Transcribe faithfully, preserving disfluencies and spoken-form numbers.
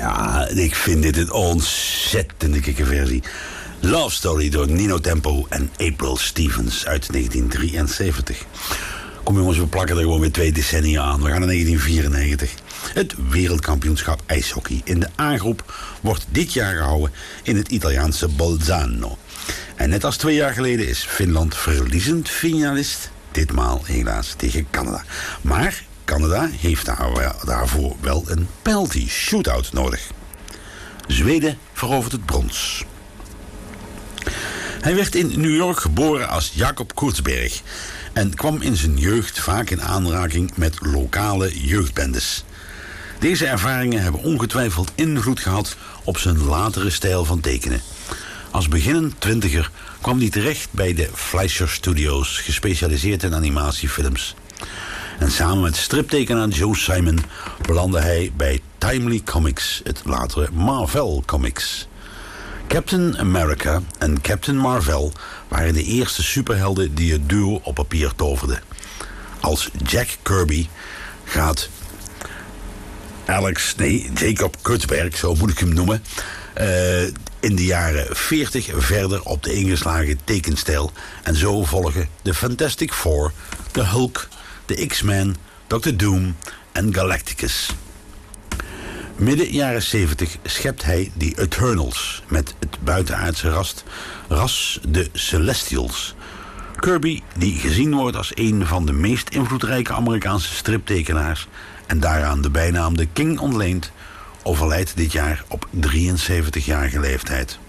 Ja, ik vind dit een ontzettende kikke versie. Love Story door Nino Tempo en April Stevens uit negentien drieënzeventig. Kom jongens, we plakken er gewoon weer twee decennia aan. We gaan naar negentien vierennegentig. Het wereldkampioenschap ijshockey in de A-groep wordt dit jaar gehouden in het Italiaanse Bolzano. En net als twee jaar geleden is Finland verliezend finalist. Ditmaal helaas tegen Canada. Maar Canada heeft daar, daarvoor wel een penalty shootout nodig. Zweden verovert het brons. Hij werd in New York geboren als Jacob Kurzberg en kwam in zijn jeugd vaak in aanraking met lokale jeugdbendes. Deze ervaringen hebben ongetwijfeld invloed gehad op zijn latere stijl van tekenen. Als beginnend twintiger kwam hij terecht bij de Fleischer Studios, gespecialiseerd in animatiefilms. En samen met striptekenaar Joe Simon belandde hij bij Timely Comics, het latere Marvel Comics. Captain America en Captain Marvel waren de eerste superhelden die het duo op papier toverden. Als Jack Kirby gaat Alex, nee, Jacob Kurzberg, zo moet ik hem noemen, uh, in de jaren veertig verder op de ingeslagen tekenstijl. En zo volgen de Fantastic Four, de Hulk, de X-Men, dokter Doom en Galacticus. Midden jaren zeventig schept hij de Eternals met het buitenaardse ras, ras de Celestials. Kirby, die gezien wordt als een van de meest invloedrijke Amerikaanse striptekenaars en daaraan de bijnaam de King ontleent, overlijdt dit jaar op drieënzeventigjarige leeftijd.